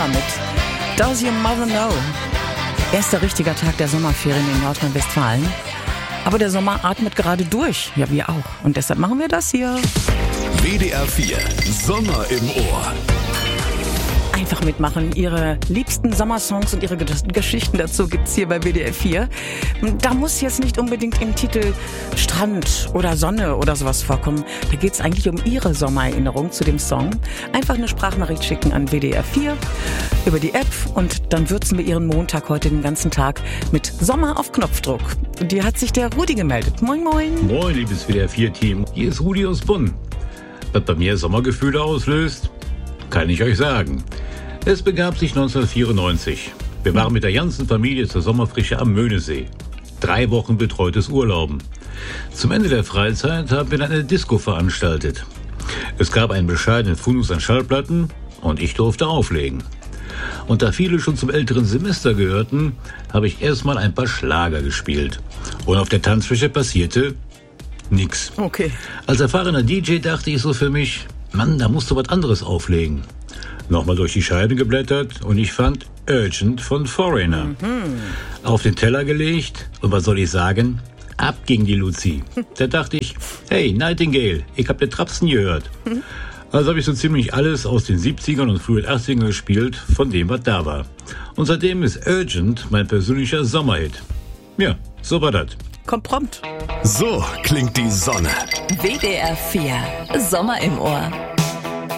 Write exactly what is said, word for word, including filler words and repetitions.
mit Does Your Mother Know? Erster richtiger Tag der Sommerferien in Nordrhein-Westfalen. Aber der Sommer atmet gerade durch. Ja, wir auch. Und deshalb machen wir das hier. W D R vier Sommer im Ohr. Einfach mitmachen. Ihre liebsten Sommersongs und ihre Geschichten dazu gibt's hier bei W D R vier. Da muss jetzt nicht unbedingt im Titel Strand oder Sonne oder sowas vorkommen. Da geht's eigentlich um Ihre Sommererinnerung zu dem Song. Einfach eine Sprachnachricht schicken an W D R vier über die App und dann würzen wir Ihren Montag heute den ganzen Tag mit Sommer auf Knopfdruck. Und hier hat sich der Rudi gemeldet. Moin, moin. Moin, liebes W D R vier Team. Hier ist Rudi aus Bonn. Was bei mir Sommergefühle auslöst, kann ich euch sagen. Es begab sich neunzehnhundertvierundneunzig. Wir waren mit der ganzen Familie zur Sommerfrische am Möhnesee. Drei Wochen betreutes Urlauben. Zum Ende der Freizeit haben wir dann eine Disco veranstaltet. Es gab einen bescheidenen Fundus an Schallplatten und ich durfte auflegen. Und da viele schon zum älteren Semester gehörten, habe ich erstmal ein paar Schlager gespielt. Und auf der Tanzfläche passierte nix. Okay. Als erfahrener D J dachte ich so für mich, Mann, da musst du was anderes auflegen. Nochmal durch die Scheiben geblättert und ich fand Urgent von Foreigner. Mhm. Auf den Teller gelegt und was soll ich sagen? Ab ging die Luzi. Da dachte ich, hey Nightingale, ich hab den Trapsen gehört. Mhm. Also habe ich so ziemlich alles aus den siebzigern und frühen achtzigern gespielt, von dem was da war. Und seitdem ist Urgent mein persönlicher Sommerhit. Ja, so war das. Kommt prompt. So klingt die Sonne. W D R vier Sommer im Ohr.